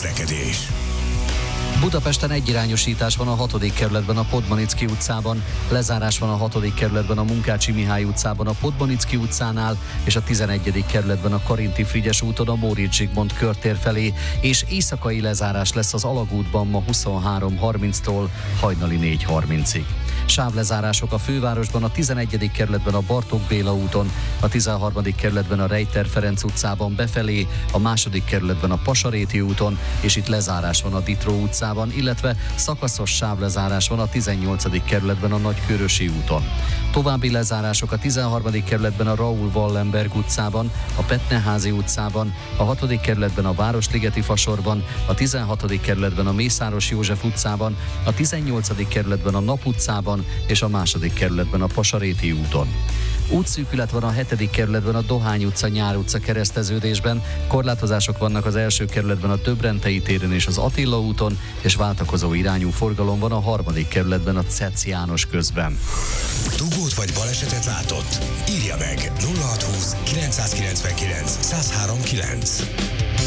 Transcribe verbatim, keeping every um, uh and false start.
közlekedés. Budapesten egyirányosítás van a hatodik kerületben a Podmanicki utcában, lezárás van a hatodik kerületben a Munkácsi Mihály utcában a Podmanicki utcánál, és a tizenegyedik kerületben a Karinti Frigyes úton a Móricz Zsigmond körtér felé, és éjszakai lezárás lesz az Alagútban ma huszonhárom harminctól hajnali négy harmincig. Sávlezárások a fővárosban a tizenegyedik kerületben a Bartók Béla úton, a tizenharmadik kerületben a Rejter Ferenc utcában befelé, a második kerületben a Pasaréti úton, és itt lezárás van a Ditró utcában, illetve szakaszos sávlezárás van a tizennyolcadik kerületben a Nagykörösi úton. További lezárások a tizenharmadik kerületben a Raúl Wallenberg utcában, a Petneházi utcában, a hatodik kerületben a Városligeti Fasorban, a tizenhatodik kerületben a Mészáros József utcában, a tizennyolcadik kerületben a Nap utcában és a második kerületben a Pasaréti úton. Útszűkület van a hetedik kerületben a Dohány utca, Nyár utca kereszteződésben, korlátozások vannak az első kerületben a Töbrentei téren és az Attila úton, és váltakozó irányú forgalom van a harmadik kerületben a Cec János közben. Dugót vagy balesetet látott? Írja meg nulla hatszázhúsz kilencszázkilencvenkilenc százhárom kilenc.